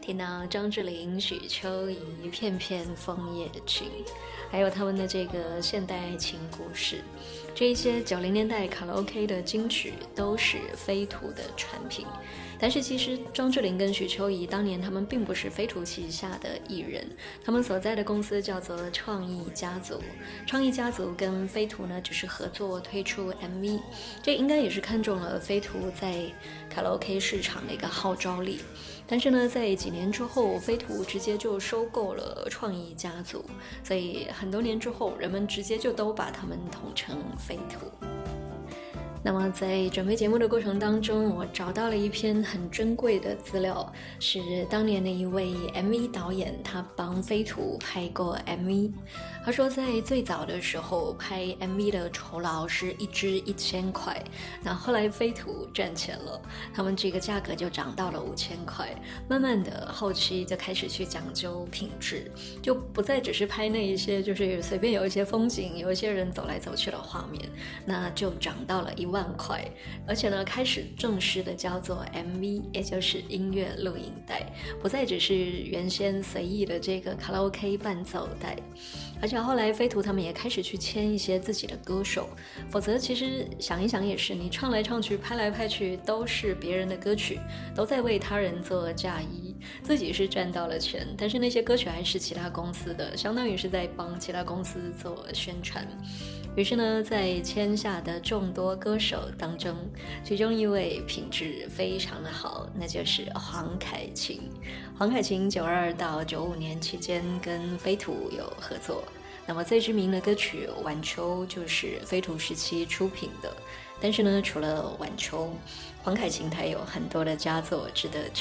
听到张智霖、许秋怡片片枫叶情，还有他们的这个现代爱情故事，这一些90年代卡拉 OK 的金曲都是飞图的产品。但是其实张智霖跟许秋怡当年他们并不是飞图旗下的艺人，他们所在的公司叫做创意家族。创意家族跟飞图呢只是合作推出 MV， 这应该也是看中了飞图在卡拉 OK 市场的一个号召力。但是呢，在几年之后，飞图直接就收购了创意家族，所以很多年之后，人们直接就都把他们统称飞图。那么在准备节目的过程当中，我找到了一篇很珍贵的资料，是当年的一位 MV 导演，他帮飞图拍过 MV。他说在最早的时候拍 MV 的酬劳是一支1000块，那后来飞图赚钱了，他们这个价格就涨到了5000块，慢慢的后期就开始去讲究品质，就不再只是拍那一些就是随便有一些风景，有一些人走来走去的画面，那就涨到了10000块，而且呢开始正式的叫做 MV， 也就是音乐录影带，不再只是原先随意的这个卡拉 OK 伴奏带。而且后来飞图他们也开始去签一些自己的歌手，否则其实想一想也是，你唱来唱去拍来拍去都是别人的歌曲，都在为他人做嫁衣，自己是赚到了钱，但是那些歌曲还是其他公司的，相当于是在帮其他公司做宣传。于是呢，在签下的众多歌手当中，其中一位品质非常的好，那就是黄凯芹。黄凯芹92到95年期间跟飞图有合作，那么最知名的歌曲《晚秋》就是飞图时期出品的。但是呢，除了《晚秋》，黄凯芹他有很多的佳作值得